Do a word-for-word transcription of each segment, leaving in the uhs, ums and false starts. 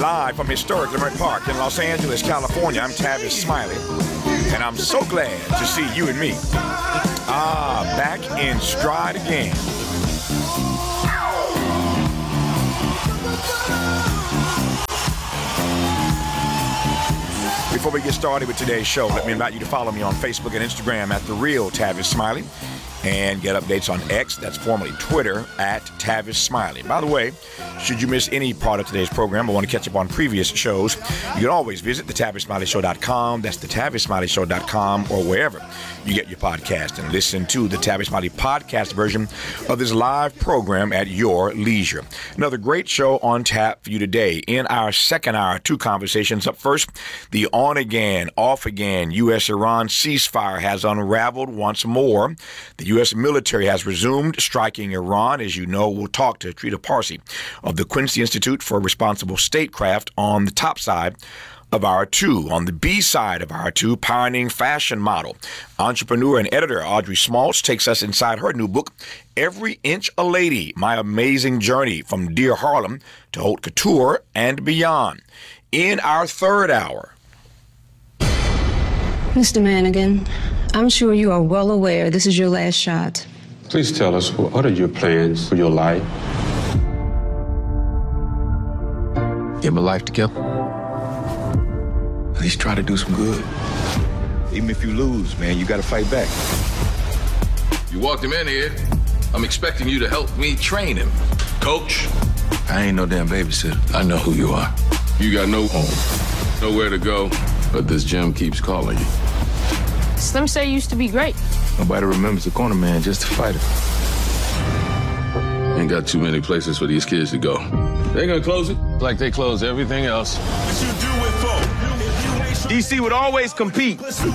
Live from historic Leimert Park in Los Angeles, California, I'm Tavis Smiley, and I'm so glad to see you and me. Ah, back in stride again. Before we get started with today's show, let me invite you to follow me on Facebook and Instagram at The Real Tavis Smiley, and get updates on X, that's formerly Twitter, at Tavis Smiley. By the way, should you miss any part of today's program or want to catch up on previous shows, you can always visit the tavis smiley show dot com. That's the tavis smiley show dot com, or wherever you get your podcast, and listen to the Tavis Smiley podcast version of this live program at your leisure. Another great show on tap for you today. In our second hour, two conversations. Up first, the on-again, off-again U S Iran ceasefire has unraveled once more. The U S military has resumed striking Iran. As you know, we'll talk to Trita Parsi of the Quincy Institute for Responsible Statecraft on the top side of Hour two. On the B side of Hour two, pioneering fashion model, entrepreneur and editor Audrey Smaltz takes us inside her new book, Every Inch a Lady, My Amazing Journey from Dear Harlem to Haute Couture and Beyond. In our third hour. Mister Manigan, I'm sure you are well aware this is your last shot. Please tell us, what are your plans for your life? You have a life to kill? At least try to do some good. Even if you lose, man, you gotta fight back. You walked him in here. I'm expecting you to help me train him. Coach? I ain't no damn babysitter. I know who you are. You got no home, nowhere to go, but this gym keeps calling you. Slim say you used to be great. Nobody remembers the corner man, just the fighter. Ain't got too many places for these kids to go. They gonna close it like they close everything else. D C would always compete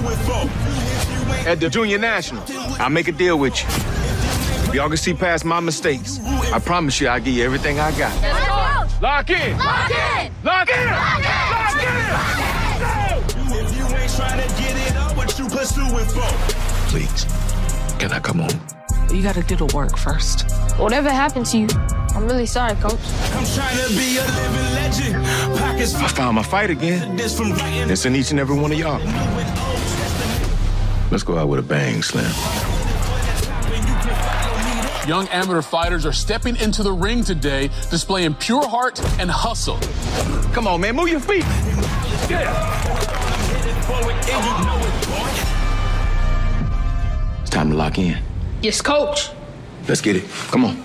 at the Junior National. I'll make a deal with you. If y'all can see past my mistakes, I promise you I'll give you everything I got. Lock in! Lock in! Lock in! Lock in! Lock in! If you ain't trying to get it up, what you pursuing for? Please, can I come home? You gotta do the work first. Whatever happened to you, I'm really sorry, Coach. I'm trying to be a living legend. Pockets I found my fight again. this from writing. It's in each and every one of y'all. Let's go out with a bang, Slim. Young amateur fighters are stepping into the ring today, displaying pure heart and hustle. Come on, man, move your feet. Yeah. It's time to lock in. Yes, Coach. Let's get it. Come on.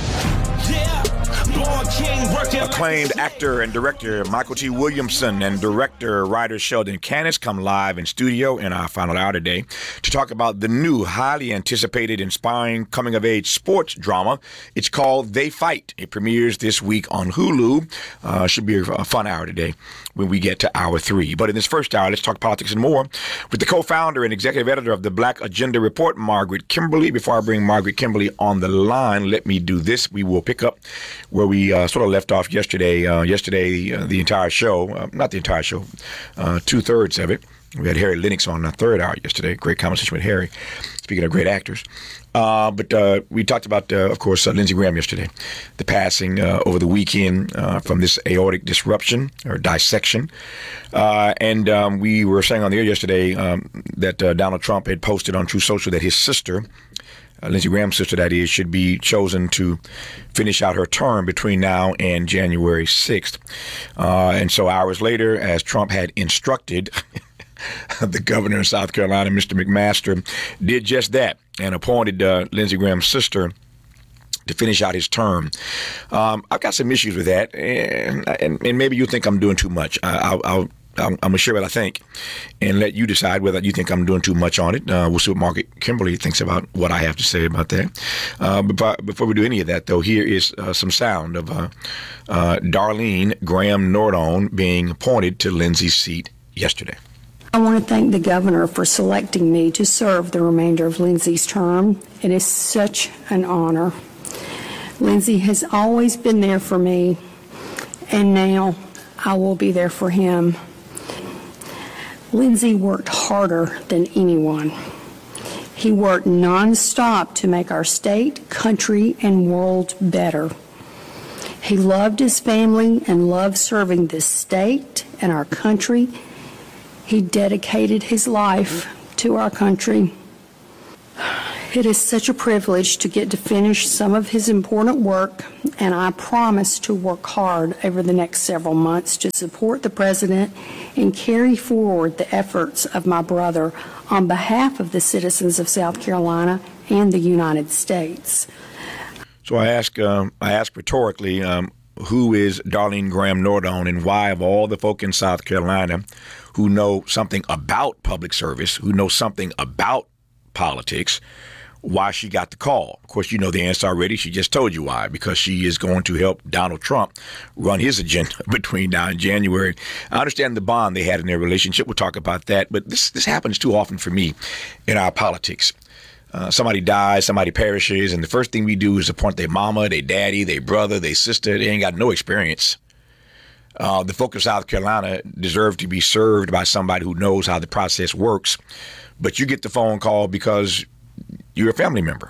Acclaimed actor and director Michael T. Williamson and director-writer Sheldon Canis come live in studio in our final hour today to talk about the new, highly anticipated, inspiring coming-of-age sports drama. It's called They Fight. It premieres this week on Hulu. Uh, should be a fun hour today when we get to hour three. But in this first hour, let's talk politics and more with the co-founder and executive editor of the Black Agenda Report, Margaret Kimberly. Before I bring Margaret Kimberly on the line, let me do this. We will pick up where we uh, sort of left off yesterday. Uh, yesterday, uh, the entire show, uh, not the entire show, uh, two-thirds of it. We had Harry Lennox on the third hour yesterday. Great conversation with Harry. Speaking of great actors. Uh, but uh, we talked about, uh, of course, uh, Lindsey Graham yesterday, the passing uh, over the weekend uh, from this aortic disruption or dissection. Uh, and um, we were saying on the air yesterday um, that uh, Donald Trump had posted on True Social that his sister, uh, Lindsey Graham's sister, that is, should be chosen to finish out her term between now and January sixth. Uh, and so hours later, as Trump had instructed, the governor of South Carolina, Mister McMaster, did just that and appointed uh, Lindsey Graham's sister to finish out his term. Um, I've got some issues with that, and, and, and maybe you think I'm doing too much. I, I'll, I'll, I'm going to share what I think and let you decide whether you think I'm doing too much on it. Uh, we'll see what Margaret Kimberly thinks about what I have to say about that. Uh, before, before we do any of that, though, here is uh, some sound of uh, uh, Darlene Graham Nordon being appointed to Lindsey's seat yesterday. I want to thank the governor for selecting me to serve the remainder of Lindsey's term. It is such an honor. Lindsey has always been there for me, and now I will be there for him. Lindsey worked harder than anyone. He worked nonstop to make our state, country, and world better. He loved his family and loved serving this state and our country. He dedicated his life to our country. It is such a privilege to get to finish some of his important work, and I promise to work hard over the next several months to support the President and carry forward the efforts of my brother on behalf of the citizens of South Carolina and the United States. So I ask, um, I ask rhetorically, um, who is Darlene Graham Nordon, and why, of all the folk in South Carolina who know something about public service, who know something about politics, why she got the call? Of course, you know the answer already. She just told you why, because she is going to help Donald Trump run his agenda between now and January. I understand the bond they had in their relationship. We'll talk about that. But this this happens too often for me in our politics. Uh, somebody dies, somebody perishes, and the first thing we do is appoint their mama, their daddy, their brother, their sister. They ain't got no experience. Uh, the folk of South Carolina deserve to be served by somebody who knows how the process works. But you get the phone call because you're a family member.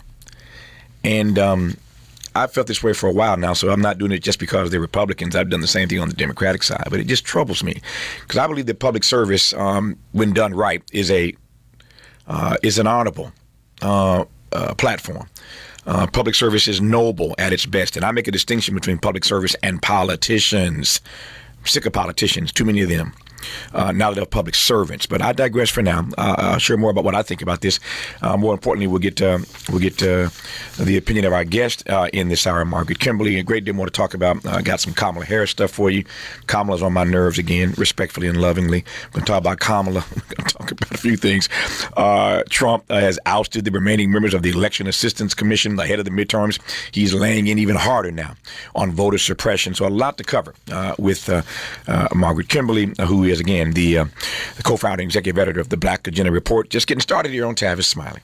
And um, I've felt this way for a while now, so I'm not doing it just because they're Republicans. I've done the same thing on the Democratic side. But it just troubles me because I believe that public service, um, when done right, is a uh, is an honorable uh, uh, platform. Uh, public service is noble at its best. And I make a distinction between public service and politicians. I'm sick of politicians, too many of them. Uh, now they're public servants, but I digress for now. Uh, I'll share more about what I think about this. Uh, more importantly, we'll get to, we'll get to the opinion of our guest uh, in this hour, Margaret Kimberly. A great deal more to talk about. I uh, got some Kamala Harris stuff for you. Kamala's on my nerves again, respectfully and lovingly. We're going to talk about Kamala. We're going to talk about a few things. Uh, Trump uh, has ousted the remaining members of the Election Assistance Commission ahead of the midterms. He's laying in even harder now on voter suppression. So a lot to cover uh, with uh, uh, Margaret Kimberly, uh, who is, again, the, uh, the co-founding executive editor of the Black Agenda Report. Just getting started here on Tavis Smiley.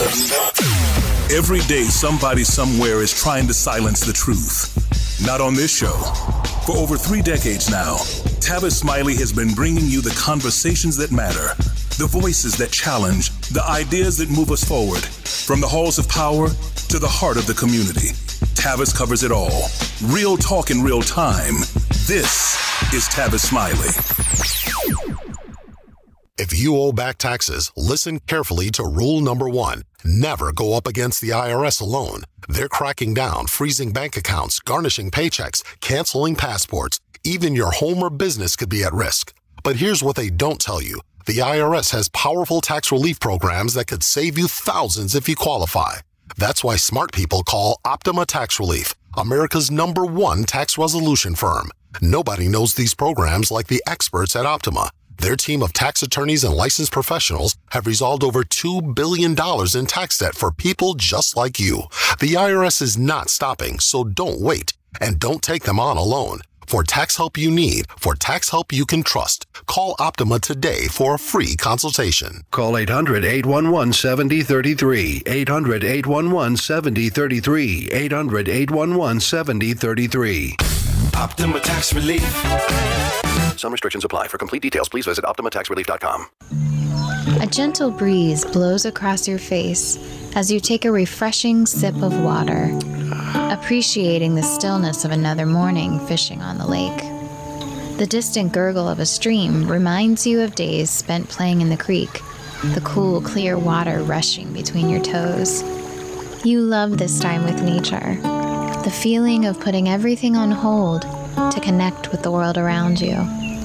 Every day, somebody somewhere is trying to silence the truth. Not on this show. For over three decades now, Tavis Smiley has been bringing you the conversations that matter, the voices that challenge, the ideas that move us forward, from the halls of power to the heart of the community. Tavis covers it all. Real talk in real time. This is Tavis Smiley. If you owe back taxes, listen carefully to rule number one. Never go up against the I R S alone. They're cracking down, freezing bank accounts, garnishing paychecks, canceling passports. Even your home or business could be at risk. But here's what they don't tell you. The I R S has powerful tax relief programs that could save you thousands if you qualify. That's why smart people call Optima Tax Relief, America's number one tax resolution firm. Nobody knows these programs like the experts at Optima. Their team of tax attorneys and licensed professionals have resolved over two billion dollars in tax debt for people just like you. The I R S is not stopping, so don't wait. And don't take them on alone. For tax help you need, for tax help you can trust, call Optima today for a free consultation. Call eight hundred, eight one one, seven zero three three, eight hundred, eight one one, seven zero three three, eight hundred, eight one one, seven zero three three. Optima Tax Relief. Some restrictions apply. For complete details, please visit optima tax relief dot com. A gentle breeze blows across your face as you take a refreshing sip of water, appreciating the stillness of another morning fishing on the lake. The distant gurgle of a stream reminds you of days spent playing in the creek, the cool, clear water rushing between your toes. You love this time with nature, the feeling of putting everything on hold to connect with the world around you.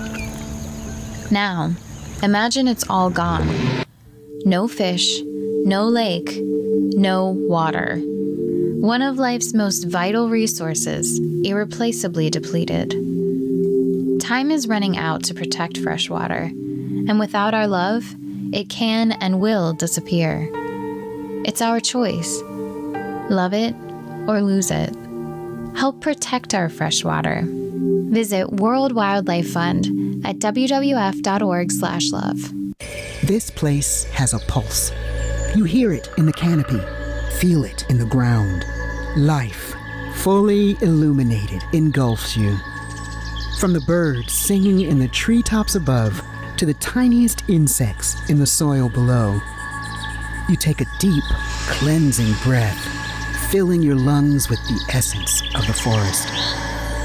Now, imagine it's all gone. No fish, no lake, no water. One of life's most vital resources, irreplaceably depleted. Time is running out to protect fresh water, and without our love, it can and will disappear. It's our choice. Love it or lose it. Help protect our fresh water. Visit World Wildlife Fund at w w f dot org slash love. This place has a pulse. You hear it in the canopy, feel it in the ground. Life, fully illuminated, engulfs you. From the birds singing in the treetops above to the tiniest insects in the soil below. You take a deep, cleansing breath, filling your lungs with the essence of the forest.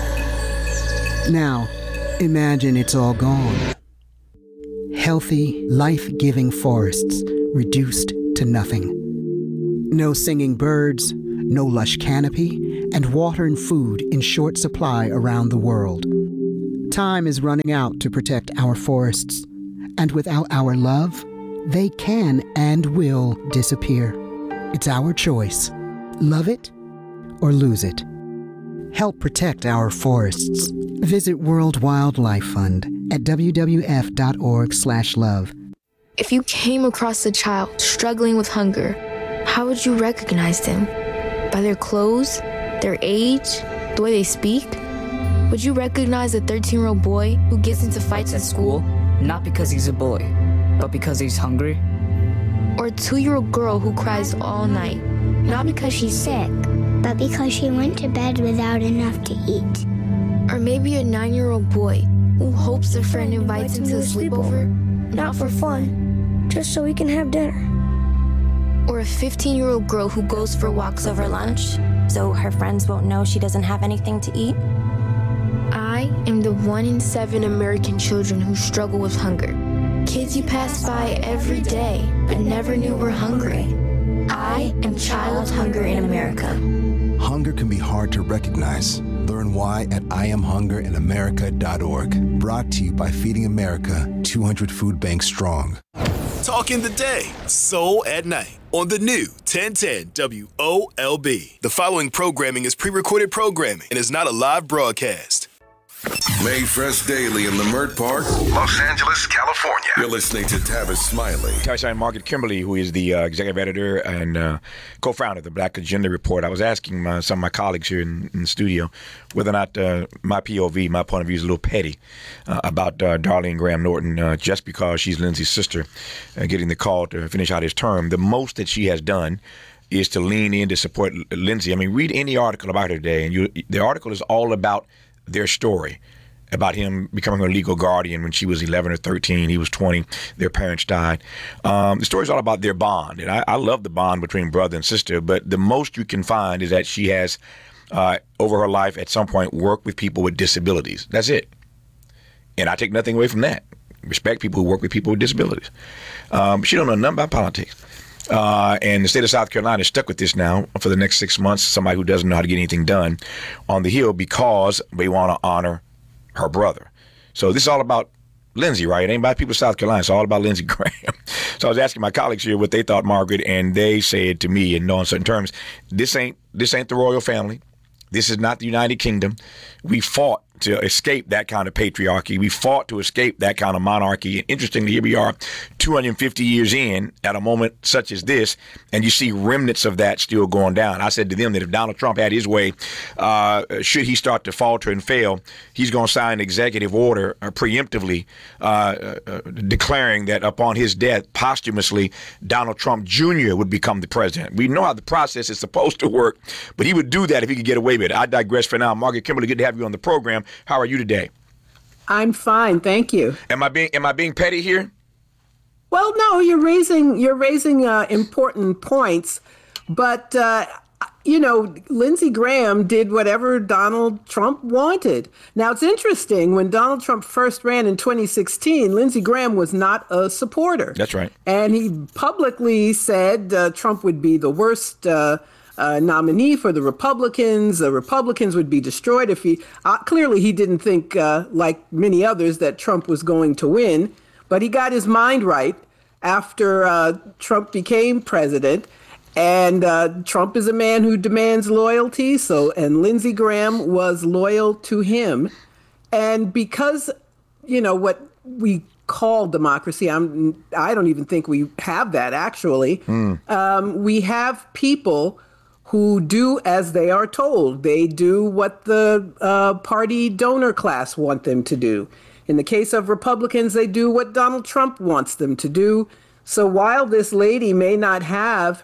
Now, imagine it's all gone. Healthy, life-giving forests reduced to nothing. No singing birds, no lush canopy, and water and food in short supply around the world. Time is running out to protect our forests, and without our love, they can and will disappear. It's our choice. Love it or lose it. Help protect our forests. Visit World Wildlife Fund at w w f dot org slash love. If you came across a child struggling with hunger, how would you recognize them? By their clothes, their age, the way they speak? Would you recognize a thirteen-year-old boy who gets into fights at school? Not because he's a boy, but because he's hungry? Or a two-year-old girl who cries all night, not because she's sick, but because she went to bed without enough to eat? Or maybe a nine-year-old boy who hopes a friend invites him to a sleepover, not for fun, just so we can have dinner. Or a fifteen-year-old girl who goes for walks over lunch, so her friends won't know she doesn't have anything to eat? I am the one in seven American children who struggle with hunger. Kids you pass by every day, but never knew were hungry. I am Child Hunger in America. Hunger can be hard to recognize. Learn why at I am hunger in america dot org. Brought to you by Feeding America, two hundred food banks strong. Talk in the day, soul at night. On the new ten ten W O L B. The following programming is pre-recorded programming and is not a live broadcast. Made fresh daily in Leimert Park, Los Angeles, California. You're listening to Tavis Smiley. Tavis Smiley, Margaret Kimberly, who is the uh, executive editor and uh, co-founder of the Black Agenda Report. I was asking my, some of my colleagues here in, in the studio whether or not uh, my P O V, my point of view, is a little petty uh, about uh, Darlene Graham Norton, uh, just because she's Lindsey's sister, uh, getting the call to finish out his term. The most that she has done is to lean in to support Lindsey. I mean, read any article about her today, and you, the article is all about their story, about him becoming her legal guardian when she was eleven or thirteen. He was twenty. Their parents died. Um, the story's all about their bond. And I, I love the bond between brother and sister, but the most you can find is that she has, uh, over her life, at some point, worked with people with disabilities. That's it. And I take nothing away from that. Respect people who work with people with disabilities. Um, she don't know nothing about politics. Uh, and the state of South Carolina is stuck with this now for the next six months, somebody who doesn't know how to get anything done on the Hill because they want to honor her brother. So this is all about Lindsey, right? It ain't about people in South Carolina. It's all about Lindsey Graham. So I was asking my colleagues here what they thought, Margaret, and they said to me in no uncertain terms, this ain't this ain't the royal family. This is not the United Kingdom. We fought to escape that kind of patriarchy. We fought to escape that kind of monarchy. And interestingly, here we are two hundred fifty years in at a moment such as this, and you see remnants of that still going down. I said to them that if Donald Trump had his way, uh, should he start to falter and fail, he's going to sign an executive order uh, preemptively uh, uh, declaring that upon his death, posthumously, Donald Trump Junior would become the president. We know how the process is supposed to work, but he would do that if he could get away with it. I digress for now. Margaret Kimberly, good to have you on the program. How are you today? I'm fine, thank you. Am I being am I being petty here? Well, no, you're raising you're raising uh, important points, but uh, you know, Lindsey Graham did whatever Donald Trump wanted. Now, it's interesting, when Donald Trump first ran in twenty sixteen, Lindsey Graham was not a supporter. That's right. And he publicly said uh, Trump would be the worst uh, Uh, nominee for the Republicans. The Republicans would be destroyed if he, uh, clearly he didn't think, uh, like many others, that Trump was going to win, but he got his mind right after uh, Trump became president. And uh, Trump is a man who demands loyalty, so, and Lindsey Graham was loyal to him. And because, you know, what we call democracy, I'm, I don't even think we have that actually. Mm. Um, we have people who do as they are told. They do what the uh, party donor class want them to do. In the case of Republicans, they do what Donald Trump wants them to do. So while this lady may not have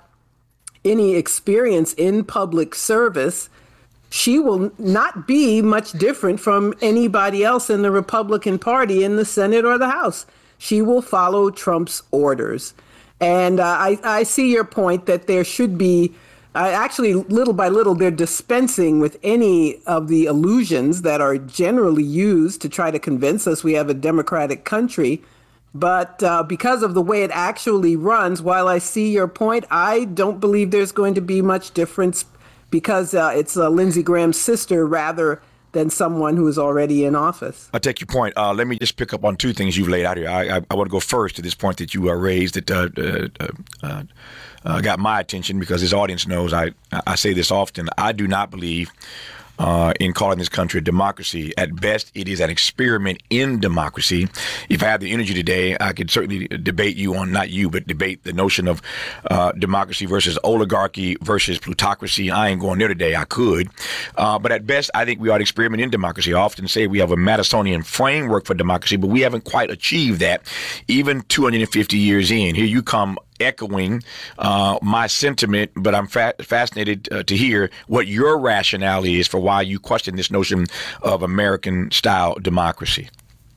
any experience in public service, she will not be much different from anybody else in the Republican Party in the Senate or the House. She will follow Trump's orders. And uh, I, I see your point that there should be I actually, little by little, they're dispensing with any of the illusions that are generally used to try to convince us we have a democratic country. But uh, because of the way it actually runs, while I see your point, I don't believe there's going to be much difference because uh, it's uh, Lindsey Graham's sister rather than someone who is already in office. I take your point. Uh, let me just pick up on two things you've laid out here. I, I, I want to go first to this point that you uh, raised that uh, uh, uh, uh, got my attention because this audience knows I, I say this often. I do not believe Uh, in calling this country a democracy. At best, it is an experiment in democracy. If I had the energy today, I could certainly debate you on, not you, but debate the notion of uh, democracy versus oligarchy versus plutocracy. I ain't going there today. I could. Uh, but at best, I think we ought to experiment in democracy. I often say we have a Madisonian framework for democracy, but we haven't quite achieved that, even two hundred fifty years in. Here you come echoing uh, my sentiment, but I'm fa- fascinated uh, to hear what your rationale is for why you question this notion of American-style democracy.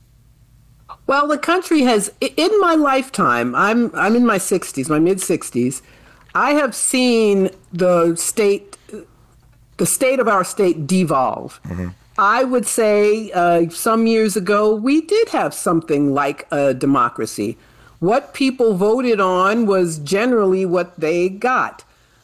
Well, the country has, in my lifetime, I'm I'm in my sixties, my mid-sixties, I have seen the state, the state of our state devolve. Mm-hmm. I would say uh, some years ago, we did have something like a democracy. What people voted on was generally what they got.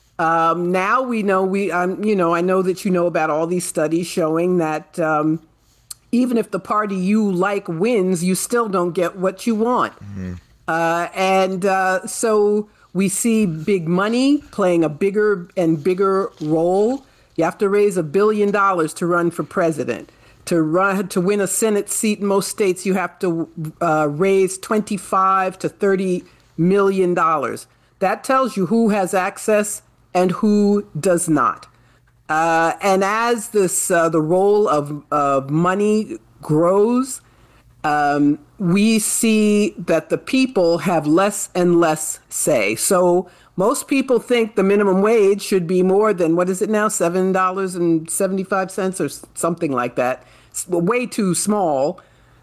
Um, now we know we, um, you know, I know that you know about all these studies showing that um, even if the party you like wins, you still don't get what you want. Mm-hmm. Uh, and uh, so we see big money playing a bigger and bigger role. You have to raise a billion dollars to run for president. To run to win a Senate seat in most states, you have to uh, raise twenty-five to thirty million dollars. That tells you who has access and who does not. Uh, and as this uh, the role of of money grows, um, we see that the people have less and less say. So most people think the minimum wage should be more than, what is it now, seven dollars and seventy-five cents or something like that. It's way too small.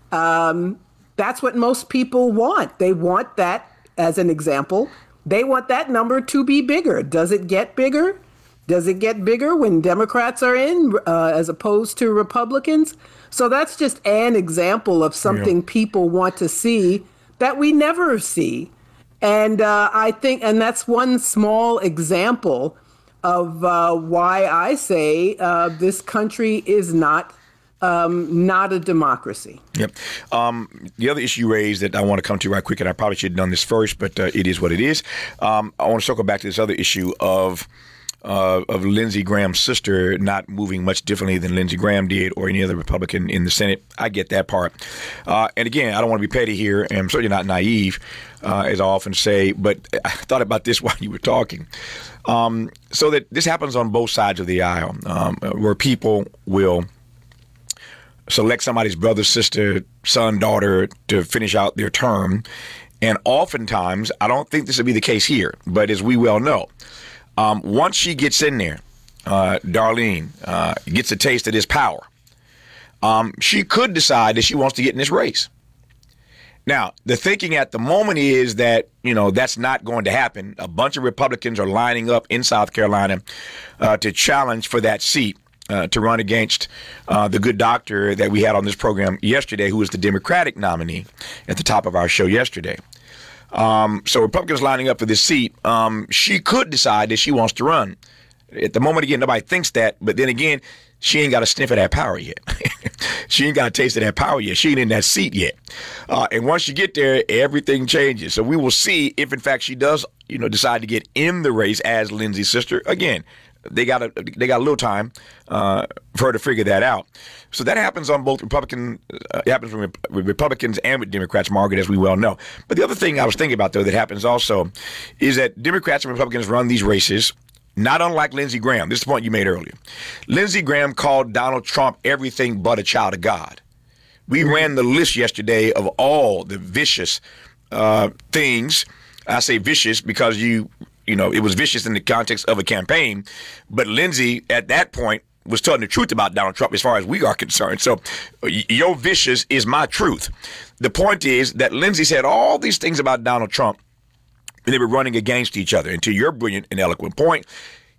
Um, that's what most people want. They want that, as an example, they want that number to be bigger. Does it get bigger? Does it get bigger when Democrats are in uh, as opposed to Republicans? So that's just an example of something yeah. people want to see that we never see. And uh, I think, and that's one small example of uh, why I say uh, this country is not Um, not a democracy. Yep. Um, the other issue you raised that I want to come to right quick, and I probably should have done this first, but uh, it is what it is. Um, I want to circle back to this other issue of uh, of Lindsey Graham's sister not moving much differently than Lindsey Graham did or any other Republican in the Senate. I get that part. Uh, and again, I don't want to be petty here, and I'm certainly not naive, uh, as I often say, but I thought about this while you were talking. Um, so that this happens on both sides of the aisle, um, where people will select somebody's brother, sister, son, daughter to finish out their term. And oftentimes, I don't think this will be the case here, but as we well know, um, once she gets in there, uh, Darlene uh, gets a taste of this power, um, she could decide that she wants to get in this race. Now, the thinking at the moment is that, you know, that's not going to happen. A bunch of Republicans are lining up in South Carolina uh, to challenge for that seat. Uh, to run against uh, the good doctor that we had on this program yesterday, who was the Democratic nominee at the top of our show yesterday. Um, so Republicans lining up for this seat. Um, she could decide that she wants to run. At the moment, again, nobody thinks that. But then again, she ain't got a sniff of that power yet. She ain't got a taste of that power yet. She ain't in that seat yet. Uh, and once you get there, everything changes. So we will see if, in fact, she does, you know, decide to get in the race as Lindsey's sister. Again, They got a they got a little time uh, for her to figure that out. So that happens on both Republican. Uh, it happens with Republicans and with Democrats, Margaret, as we well know. But the other thing I was thinking about, though, that happens also is that Democrats and Republicans run these races, not unlike Lindsey Graham. This is the point you made earlier. Lindsey Graham called Donald Trump everything but a child of God. We ran the list yesterday of all the vicious uh, things. I say vicious because you. You know, it was vicious in the context of a campaign, but Lindsey at that point was telling the truth about Donald Trump as far as we are concerned. So your vicious is my truth. The point is that Lindsey said all these things about Donald Trump, and they were running against each other. And to your brilliant and eloquent point,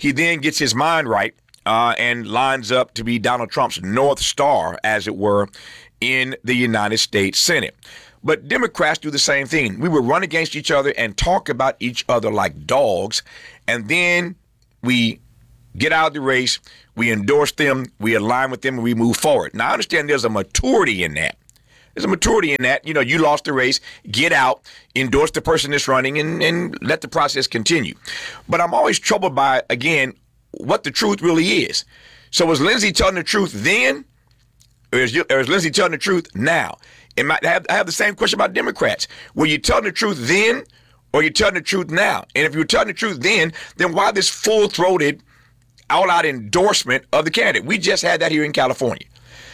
He then gets his mind right uh, and lines up to be Donald Trump's North Star, as it were, in the United States Senate. But Democrats do the same thing. We would run against each other and talk about each other like dogs, and then we get out of the race, we endorse them, we align with them, and we move forward. Now, I understand there's a maturity in that. There's a maturity in that. You know, you lost the race, get out, endorse the person that's running, and, and let the process continue. But I'm always troubled by, again, what the truth really is. So was Lindsey telling the truth then, or is, or is Lindsey telling the truth now? It might have, I have the same question about Democrats. Were you telling the truth then, or are you telling the truth now? And if you were telling the truth then, then why this full-throated, all-out endorsement of the candidate? We just had that here in California.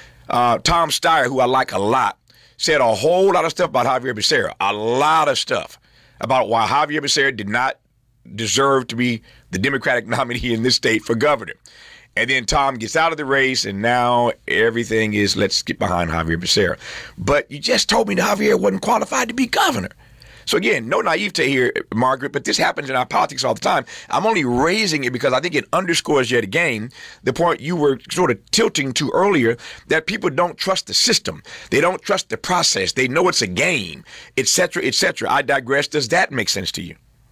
Uh, Tom Steyer, who I like a lot, said a whole lot of stuff about Javier Becerra, a lot of stuff about why Javier Becerra did not deserve to be the Democratic nominee in this state for governor. And then Tom gets out of the race, and now everything is, let's get behind Javier Becerra. But you just told me that Javier wasn't qualified to be governor. So again, no naivete here, Margaret, but this happens in our politics all the time. I'm only raising it because I think it underscores yet again the point you were sort of tilting to earlier, that people don't trust the system. They don't trust the process. They know it's a game, et cetera, et cetera. I digress. Does that make sense to you?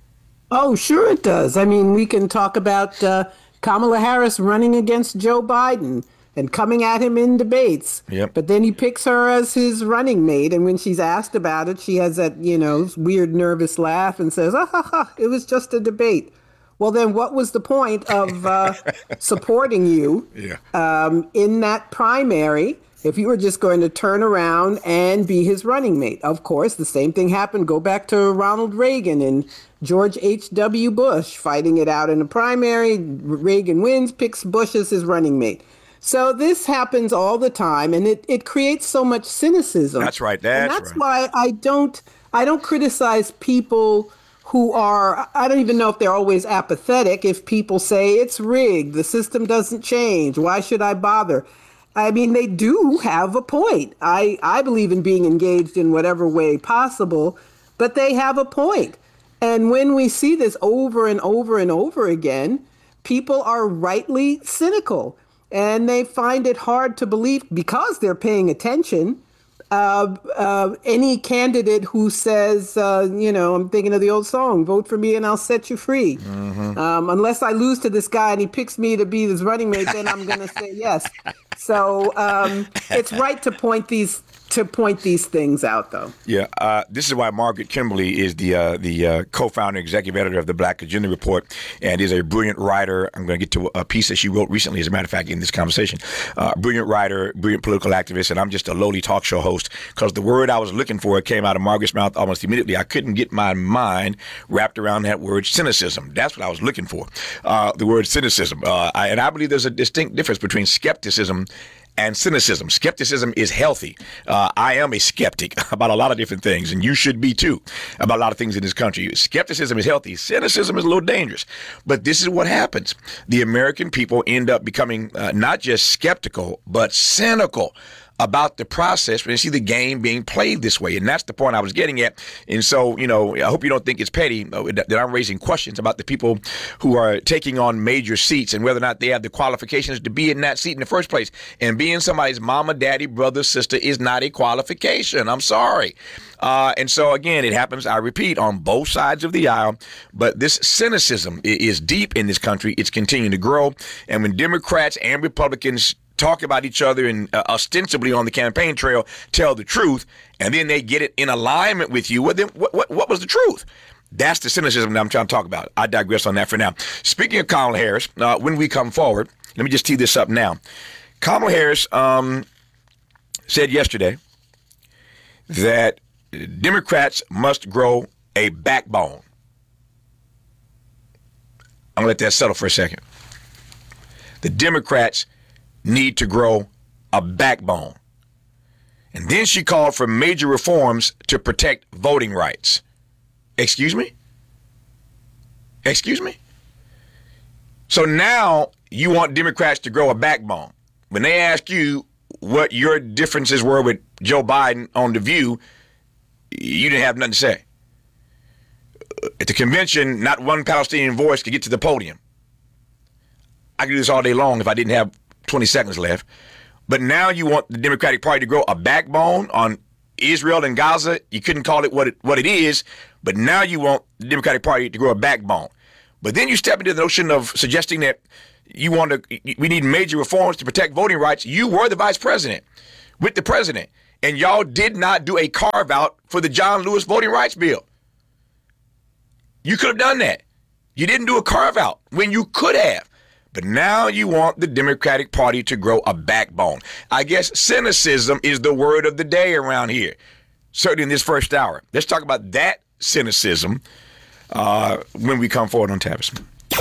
Oh, sure it does. I mean, we can talk about uh, Kamala Harris running against Joe Biden and coming at him in debates. Yep. But then he picks her as his running mate. And when she's asked about it, she has that, you know, weird, nervous laugh and says, ah, ha, ha, it was just a debate. Well, then what was the point of uh, supporting you yeah. um, in that primary if you were just going to turn around and be his running mate? Of course, the same thing happened. Go back to Ronald Reagan and George H W. Bush fighting it out in a primary. Reagan wins, picks Bush as his running mate. So this happens all the time, and it, it creates so much cynicism. That's right. That's, and that's right. why I don't I don't criticize people who are, I don't even know if they're always apathetic. If people say it's rigged, the system doesn't change, why should I bother? I mean, they do have a point. I, I believe in being engaged in whatever way possible, but they have a point. And when we see this over and over and over again, people are rightly cynical. And they find it hard to believe, because they're paying attention, uh, uh, any candidate who says, uh, you know, I'm thinking of the old song, vote for me and I'll set you free. Mm-hmm. Um, unless I lose to this guy and he picks me to be his running mate, then I'm going to say yes. So um, it's right to point these to point these things out, though. Yeah, uh, this is why Margaret Kimberly is the uh, the uh, co-founder, executive editor of the Black Agenda Report, and is a brilliant writer. I'm going to get to a piece that she wrote recently, as a matter of fact, in this conversation. Uh, brilliant writer, brilliant political activist, and I'm just a lowly talk show host, because the word I was looking for came out of Margaret's mouth almost immediately. I couldn't get my mind wrapped around that word cynicism. That's what I was looking for, uh, the word cynicism. Uh, I, and I believe there's a distinct difference between skepticism and cynicism. Skepticism is healthy. Uh, I am a skeptic about a lot of different things, and you should be too, about a lot of things in this country. Skepticism is healthy. Cynicism is a little dangerous. But this is what happens. The American people end up becoming uh, not just skeptical, but cynical about the process when you see the game being played this way. And that's the point I was getting at. And so, you know, I hope you don't think it's petty that I'm raising questions about the people who are taking on major seats and whether or not they have the qualifications to be in that seat in the first place. And being somebody's mama, daddy, brother, sister is not a qualification. I'm sorry. Uh, and so, again, it happens, I repeat, on both sides of the aisle. But this cynicism is deep in this country. It's continuing to grow. And when Democrats and Republicans talk about each other and uh, ostensibly on the campaign trail tell the truth, and then they get it in alignment with you, well, then what, what, what was the truth? That's the cynicism that I'm trying to talk about. I digress on that for now. Speaking of Kamala Harris, uh, when we come forward, let me just tee this up now. Kamala Harris um, said yesterday that Democrats must grow a backbone. I'm going to let that settle for a second. The Democrats need to grow a backbone. And then she called for major reforms to protect voting rights. Excuse me? Excuse me? So now you want Democrats to grow a backbone. When they ask you what your differences were with Joe Biden on The View, you didn't have nothing to say. At the convention, not one Palestinian voice could get to the podium. I could do this all day long if I didn't have twenty seconds left. But now you want the Democratic Party to grow a backbone on Israel and Gaza. You couldn't call it what it, what it is, but now you want the Democratic Party to grow a backbone. But then you step into the notion of suggesting that you want to, we need major reforms to protect voting rights. You were the vice president with the president, and y'all did not do a carve out for the John Lewis voting rights bill. You could have done that. You didn't do a carve out when you could have. But now you want the Democratic Party to grow a backbone. I guess cynicism is the word of the day around here, certainly in this first hour. Let's talk about that cynicism uh, when we come forward on Tavis.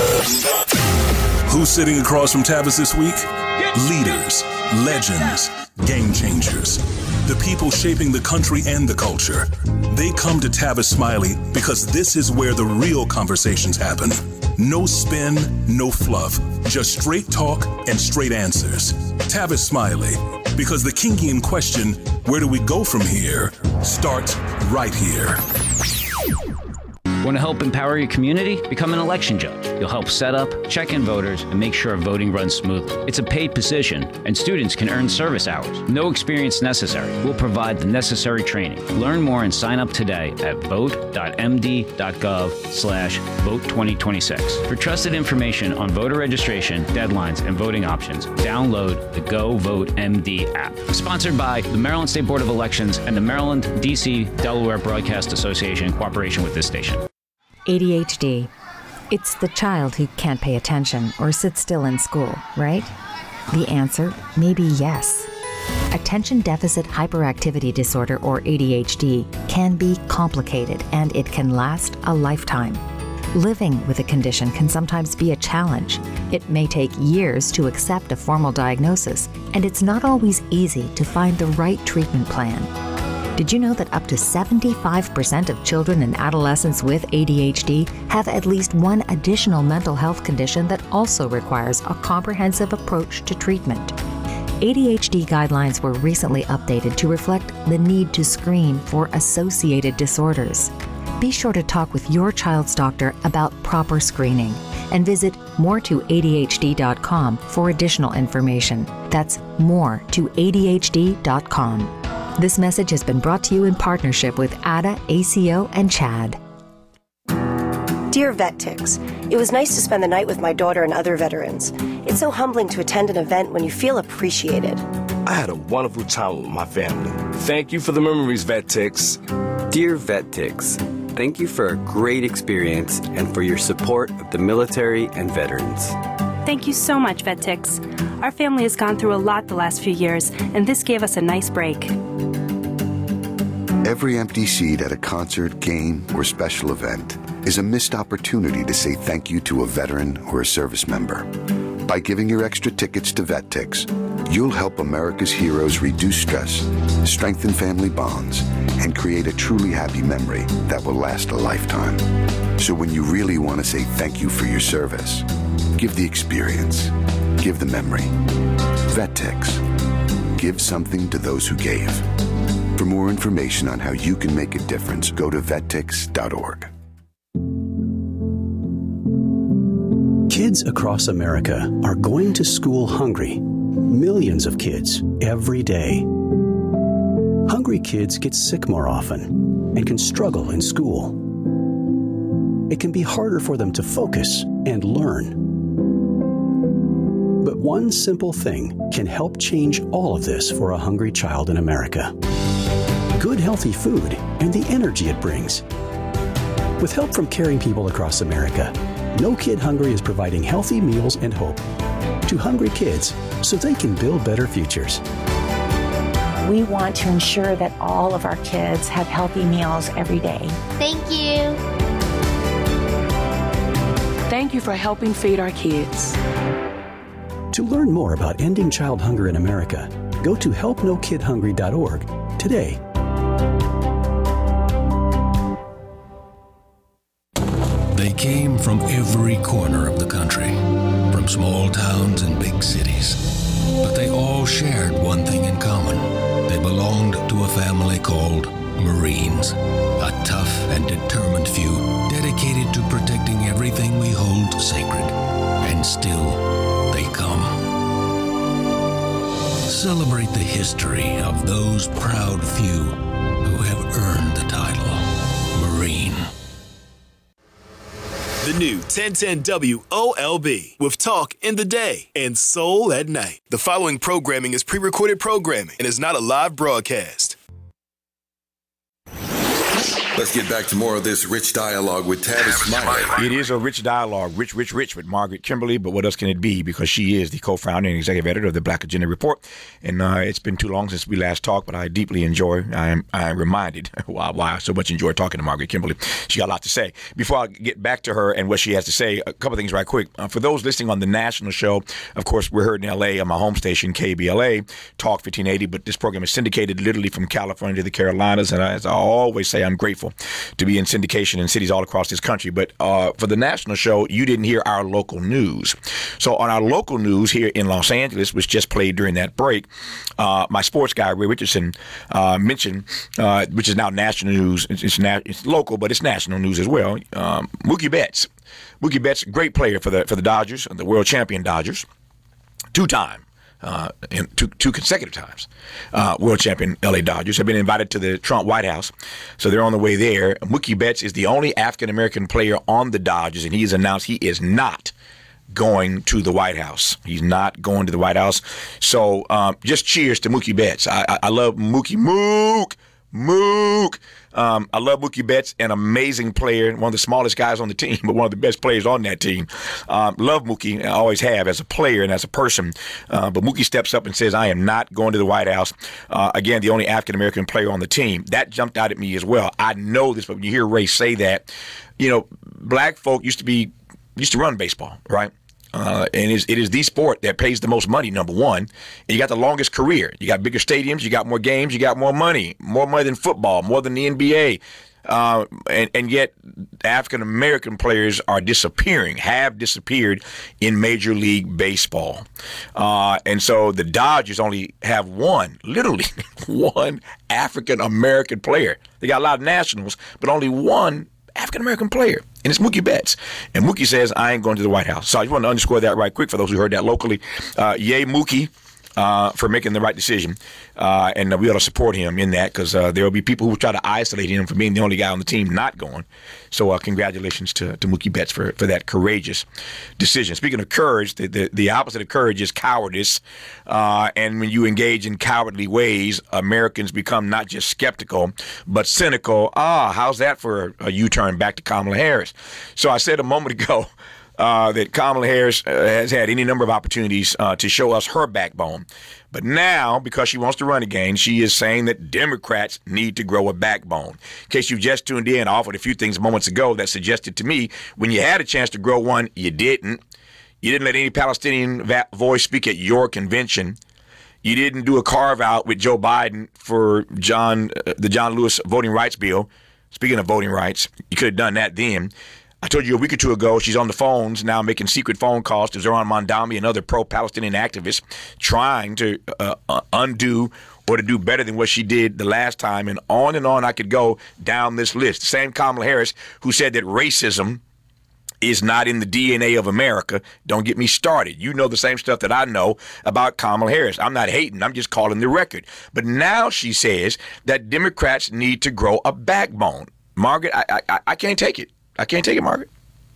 Who's sitting across from Tavis this week? Leaders, legends, game changers. The people shaping the country and the culture. They come to Tavis Smiley because this is where the real conversations happen. No spin, no fluff, just straight talk and straight answers. Tavis Smiley, because the Kingian question, where do we go from here, starts right here. Want to help empower your community? Become an election judge. You'll help set up, check in voters, and make sure voting runs smoothly. It's a paid position, and students can earn service hours. No experience necessary. We'll provide the necessary training. Learn more and sign up today at vote.md.gov slash vote 2026. For trusted information on voter registration, deadlines, and voting options, download the Go Vote M D app. Sponsored by the Maryland State Board of Elections and the Maryland, D C, Delaware Broadcast Association in cooperation with this station. A D H D. It's the child who can't pay attention or sit still in school, right? The answer may be yes. Attention Deficit Hyperactivity Disorder, or A D H D, can be complicated and it can last a lifetime. Living with a condition can sometimes be a challenge. It may take years to accept a formal diagnosis, and it's not always easy to find the right treatment plan. Did you know that up to seventy-five percent of children and adolescents with A D H D have at least one additional mental health condition that also requires a comprehensive approach to treatment? A D H D guidelines were recently updated to reflect the need to screen for associated disorders. Be sure to talk with your child's doctor about proper screening and visit more to A D H D dot com for additional information. That's more to A D H D dot com. This message has been brought to you in partnership with A D A, A C O, and CHAD. Dear VetTix, it was nice to spend the night with my daughter and other veterans. It's so humbling to attend an event when you feel appreciated. I had a wonderful time with my family. Thank you for the memories, VetTix. Dear VetTix, thank you for a great experience and for your support of the military and veterans. Thank you so much, VetTix. Our family has gone through a lot the last few years, and this gave us a nice break. Every empty seat at a concert, game, or special event is a missed opportunity to say thank you to a veteran or a service member. By giving your extra tickets to VetTix, you'll help America's heroes reduce stress, strengthen family bonds, and create a truly happy memory that will last a lifetime. So when you really want to say thank you for your service, give the experience. Give the memory. VetTix. Give something to those who gave. For more information on how you can make a difference, go to vet tix dot org. Kids across America are going to school hungry. Millions of kids every day. Hungry kids get sick more often and can struggle in school. It can be harder for them to focus and learn. But one simple thing can help change all of this for a hungry child in America. Good, healthy food and the energy it brings. With help from caring people across America, No Kid Hungry is providing healthy meals and hope to hungry kids so they can build better futures. We want to ensure that all of our kids have healthy meals every day. Thank you. Thank you for helping feed our kids. To learn more about ending child hunger in America, go to help no kid hungry dot org today. They came from every corner of the country, from small towns and big cities. But they all shared one thing in common. They belonged to a family called Marines, a tough and determined few dedicated to protecting everything we hold sacred. And still, they come. Celebrate the history of those proud few who have earned the title Marine. The new ten ten W O L B with talk in the day and soul at night. The following programming is pre-recorded programming and is not a live broadcast. Let's get back to more of this rich dialogue with Tavis Smiley. It is a rich dialogue, rich, rich, rich with Margaret Kimberly, but what else can it be? Because she is the co-founder and executive editor of the Black Agenda Report. And uh, it's been too long since we last talked, but I deeply enjoy, I am I am reminded why, why I so much enjoy talking to Margaret Kimberly. She got a lot to say. Before I get back to her and what she has to say, a couple things right quick. Uh, for those listening on the national show, of course, we're heard in L A on my home station, K B L A, Talk fifteen eighty, but this program is syndicated literally from California to the Carolinas, and as I always say, I'm grateful to be in syndication in cities all across this country. But uh, for the national show, you didn't hear our local news. So on our local news here in Los Angeles, which just played during that break, uh, my sports guy, Ray Richardson, uh, mentioned, uh, which is now national news. It's, it's, na- it's local, but it's national news as well. Um, Mookie Betts. Mookie Betts, great player for the for the Dodgers, the world champion Dodgers, two-time. Uh, in two, two consecutive times, uh, world champion L A Dodgers have been invited to the Trump White House, so they're on the way there. Mookie Betts is the only African-American player on the Dodgers, and he has announced he is not going to the White House. He's not going to the White House. So um, just cheers to Mookie Betts. I, I, I love Mookie. Mook, Mook. Um, I love Mookie Betts, an amazing player, one of the smallest guys on the team, but one of the best players on that team. Um, love Mookie, I always have, as a player and as a person. Uh, but Mookie steps up and says, I am not going to the White House. Uh, again, the only African-American player on the team. That jumped out at me as well. I know this, but when you hear Ray say that, you know, black folk used to be, used to run baseball, right? Uh, and it is, it is the sport that pays the most money, number one. And you got the longest career. You got bigger stadiums. You got more games. You got more money. More money than football. More than the N B A. Uh, and, and yet African-American players are disappearing, have disappeared in Major League Baseball. Uh, and so the Dodgers only have one, literally one African-American player. They got a lot of nationals, but only one African-American player, and it's Mookie Betts. And Mookie says, I ain't going to the White House. So I just want to underscore that right quick for those who heard that locally. Uh, yay, Mookie, uh, for making the right decision. Uh, and uh, we ought to support him in that, because uh, there will be people who try to isolate him from being the only guy on the team not going. So uh, congratulations to, to Mookie Betts for, for that courageous decision. Speaking of courage, the, the, the opposite of courage is cowardice. Uh, and when you engage in cowardly ways, Americans become not just skeptical, but cynical. Ah, how's that for a, a U-turn back to Kamala Harris? So I said a moment ago, Uh, that Kamala Harris uh, has had any number of opportunities uh, to show us her backbone. But now, because she wants to run again, she is saying that Democrats need to grow a backbone. In case you just tuned in, I offered a few things moments ago that suggested to me when you had a chance to grow one, you didn't. You didn't let any Palestinian va- voice speak at your convention. You didn't do a carve-out with Joe Biden for John, uh, the John Lewis voting rights bill. Speaking of voting rights, you could have done that then. I told you a week or two ago, she's on the phones now making secret phone calls to Zoran Mondami and other pro-Palestinian activists trying to uh, uh, undo or to do better than what she did the last time. And on and on I could go down this list. The same Kamala Harris who said that racism is not in the D N A of America. Don't get me started. You know the same stuff that I know about Kamala Harris. I'm not hating. I'm just calling the record. But now she says that Democrats need to grow a backbone. Margaret, I, I, I can't take it. I can't take it, Margaret.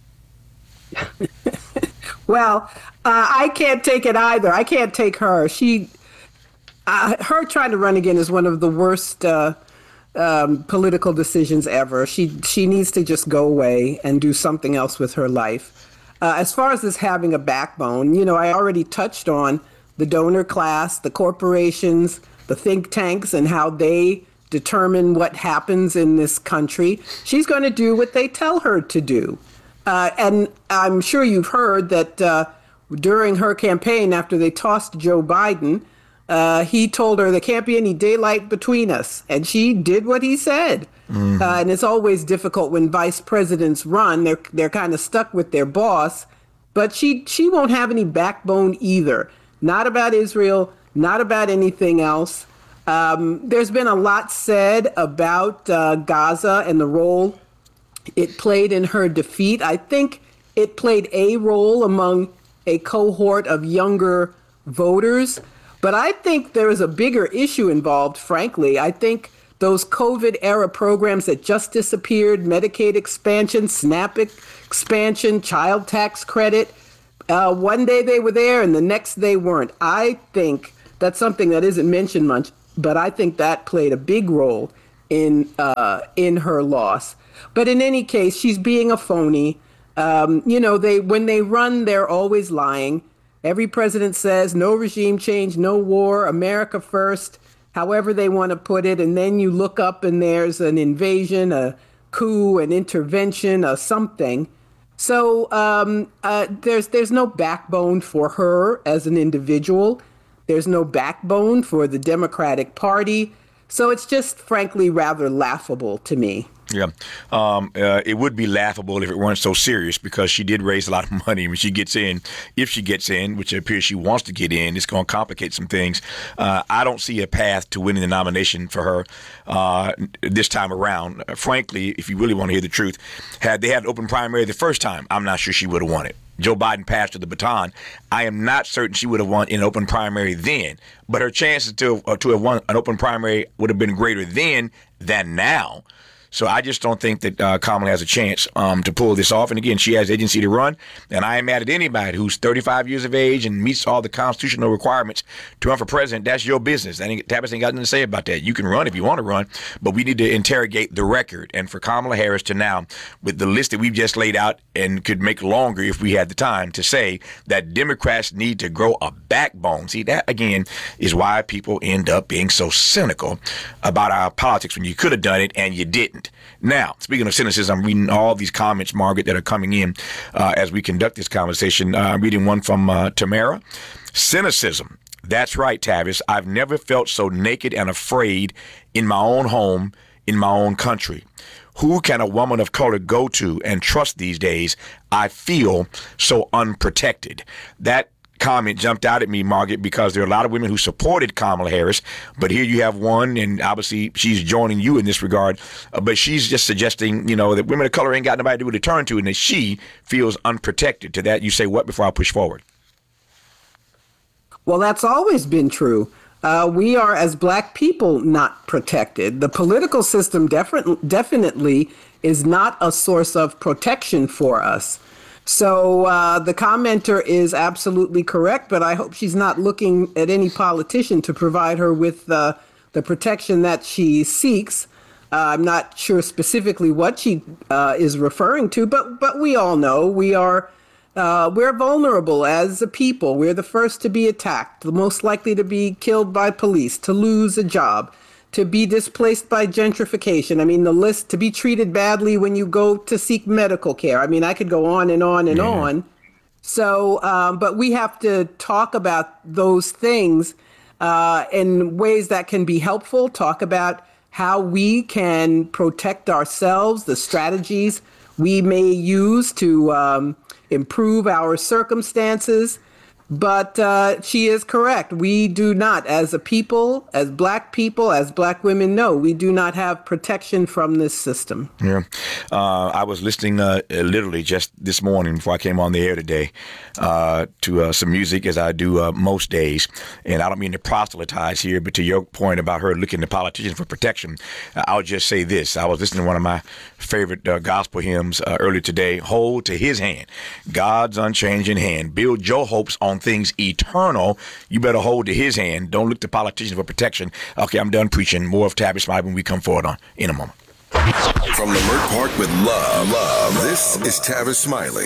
Well, uh, I can't take it either. I can't take her. She, uh, her trying to run again is one of the worst uh, um, political decisions ever. She she needs to just go away and do something else with her life. Uh, as far as this having a backbone, you know, I already touched on the donor class, the corporations, the think tanks, and how they determine what happens in this country. She's going to do what they tell her to do. Uh, and I'm sure you've heard that uh, during her campaign, after they tossed Joe Biden, uh, he told her there can't be any daylight between us. And she did what he said. Mm-hmm. Uh, and it's always difficult when vice presidents run. They're they're kind of stuck with their boss. But she she won't have any backbone either. Not about Israel, not about anything else. Um, there's been a lot said about uh, Gaza and the role it played in her defeat. I think it played a role among a cohort of younger voters. But I think there is a bigger issue involved, frankly. I think those COVID-era programs that just disappeared, Medicaid expansion, SNAP expansion, child tax credit, uh, one day they were there and the next they weren't. I think that's something that isn't mentioned much, but I think that played a big role in uh, in her loss. But in any case, she's being a phony. Um, you know, they when they run, they're always lying. Every president says no regime change, no war, America first, however they want to put it. And then you look up and there's an invasion, a coup, an intervention, a something. So um, uh, there's there's no backbone for her as an individual. There's no backbone for the Democratic Party. So it's just, frankly, rather laughable to me. Yeah, um, uh, it would be laughable if it weren't so serious, because she did raise a lot of money when she gets in. If she gets in, which it appears she wants to get in, it's going to complicate some things. Uh, I don't see a path to winning the nomination for her uh, this time around. Uh, frankly, if you really want to hear the truth, had they had an open primary the first time, I'm not sure she would have won it. Joe Biden passed her the baton. I am not certain she would have won in an open primary then, but her chances to uh, to have won an open primary would have been greater then than now. So I just don't think that uh, Kamala has a chance um, to pull this off. And again, she has agency to run. And I ain't mad at anybody who's thirty-five years of age and meets all the constitutional requirements to run for president. That's your business. That ain't, Tavis ain't got nothing to say about that. You can run if you want to run, but we need to interrogate the record. And for Kamala Harris to now, with the list that we've just laid out and could make longer if we had the time, to say that Democrats need to grow a backbone. See, that, again, is why people end up being so cynical about our politics when you could have done it and you didn't. Now, speaking of cynicism, I'm reading all these comments, Margaret, that are coming in uh, as we conduct this conversation. Uh, I'm reading one from uh, Tamara. Cynicism. That's right, Tavis. I've never felt so naked and afraid in my own home, in my own country. Who can a woman of color go to and trust these days? I feel so unprotected. That comment jumped out at me, Margaret, because there are a lot of women who supported Kamala Harris, but here you have one, and obviously she's joining you in this regard, uh, but she's just suggesting, you know, that women of color ain't got nobody to turn to, and that she feels unprotected. To that, you say what before I push forward? Well, that's always been true. Uh, we are, as Black people, not protected. The political system defi- definitely is not a source of protection for us. So uh, the commenter is absolutely correct, but I hope she's not looking at any politician to provide her with uh, the protection that she seeks. Uh, I'm not sure specifically what she uh, is referring to, but but we all know we are uh, we're vulnerable as a people. We're the first to be attacked, the most likely to be killed by police, to lose a job, to be displaced by gentrification. I mean, the list, to be treated badly when you go to seek medical care. I mean, I could go on and on and yeah. on. So, um, but we have to talk about those things uh, in ways that can be helpful, talk about how we can protect ourselves, the strategies we may use to um, improve our circumstances. But uh, she is correct. We do not, as a people, as Black people, as Black women, no, we do not have protection from this system. Yeah. Uh, I was listening uh, literally just this morning before I came on the air today uh, to uh, some music, as I do uh, most days. And I don't mean to proselytize here, but to your point about her looking to politicians for protection, uh, I'll just say this. I was listening to one of my favorite uh, gospel hymns uh, earlier today, Hold to His Hand, God's unchanging hand. Build your hopes on things eternal. You better hold to His hand. Don't look to politicians for protection. Okay, I'm done preaching. More of Tavis Smiley when we come forward on in a moment. From Leimert Park with love, love. This is Tavis Smiley.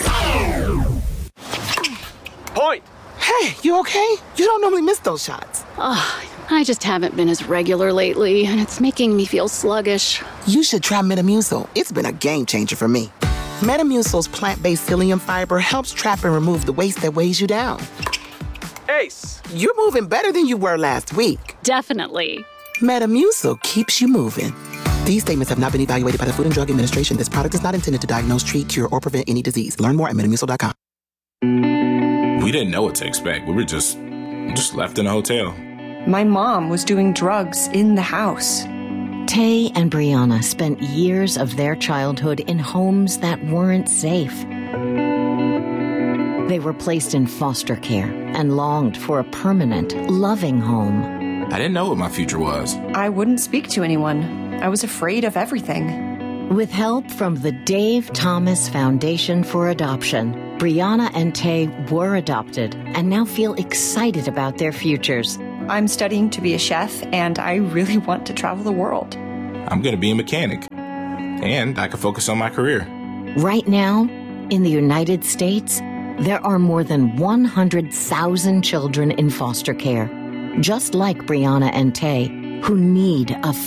Point. Hey, you okay? You don't normally miss those shots. Oh, I just haven't been as regular lately, and it's making me feel sluggish. You should try Metamucil. It's been a game changer for me. Metamucil's plant-based psyllium fiber helps trap and remove the waste that weighs you down. Ace, you're moving better than you were last week. Definitely. Metamucil keeps you moving. These statements have not been evaluated by the Food and Drug Administration. This product is not intended to diagnose, treat, cure, or prevent any disease. Learn more at metamucil dot com. We didn't know what to expect. We were just, just left in a hotel. My mom was doing drugs in the house. Tay and Brianna spent years of their childhood in homes that weren't safe. They were placed in foster care and longed for a permanent, loving home. I didn't know what my future was. I wouldn't speak to anyone. I was afraid of everything. With help from the Dave Thomas Foundation for Adoption, Brianna and Tay were adopted and now feel excited about their futures. I'm studying to be a chef, and I really want to travel the world. I'm going to be a mechanic, and I can focus on my career. Right now, in the United States, there are more than one hundred thousand children in foster care, just like Brianna and Tay, who need a